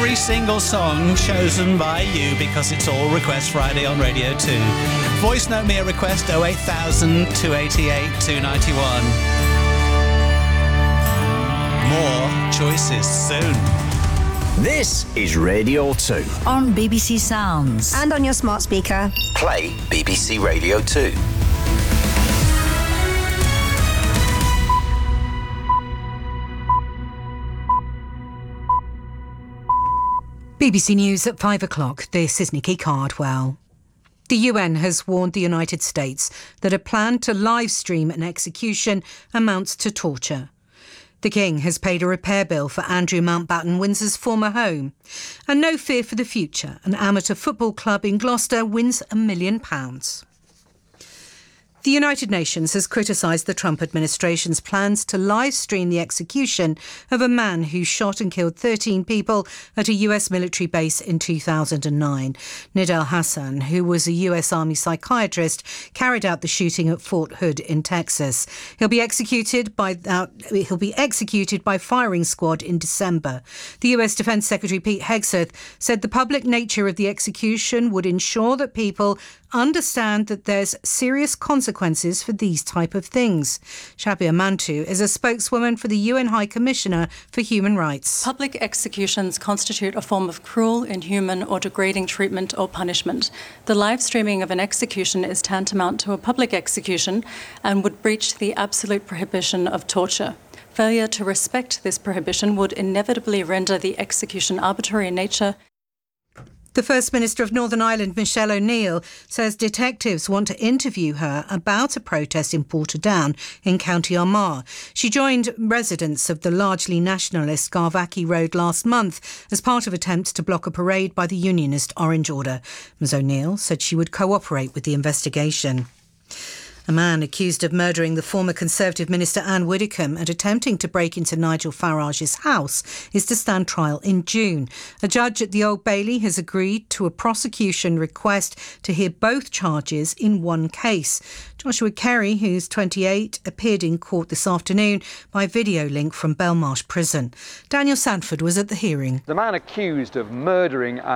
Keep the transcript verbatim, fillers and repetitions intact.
every single song chosen by you because it's all Request Friday on Radio two. Voice note me a request oh eight thousand, two eighty-eight, two ninety-one. More choices soon. This is Radio two. On B B C Sounds. And on your smart speaker. Play B B C Radio two. B B C News at five o'clock. This is Nikki Cardwell. The U N has warned the United States that a plan to live stream an execution amounts to torture. The King has paid a repair bill for Andrew Mountbatten, Windsor's former home. And no fear for the future. An amateur football club in Gloucester wins a million pounds. The United Nations has criticised the Trump administration's plans to live stream the execution of a man who shot and killed thirteen people at a U S military base in two thousand nine. Nidal Hassan, who was a U S Army psychiatrist, carried out the shooting at Fort Hood in Texas. He'll be executed by uh, he'll be executed by firing squad in December. The U S Defence Secretary Pete Hegseth said the public nature of the execution would ensure that people understand that there's serious consequences for these type of things. Shabir Mantu is a spokeswoman for the U N High Commissioner for Human Rights. Public executions constitute a form of cruel, inhuman or degrading treatment or punishment. The live streaming of an execution is tantamount to a public execution and would breach the absolute prohibition of torture. Failure to respect this prohibition would inevitably render the execution arbitrary in nature. The First Minister of Northern Ireland, Michelle O'Neill, says detectives want to interview her about a protest in Portadown in County Armagh. She joined residents of the largely nationalist Garvackie Road last month as part of attempts to block a parade by the unionist Orange Order. Ms O'Neill said she would cooperate with the investigation. A man accused of murdering the former Conservative Minister Anne Widdecombe and attempting to break into Nigel Farage's house is to stand trial in June. A judge at the Old Bailey has agreed to a prosecution request to hear both charges in one case. Joshua Kerry, who's twenty-eight, appeared in court this afternoon by video link from Belmarsh Prison. Daniel Sanford was at the hearing. The man accused of murdering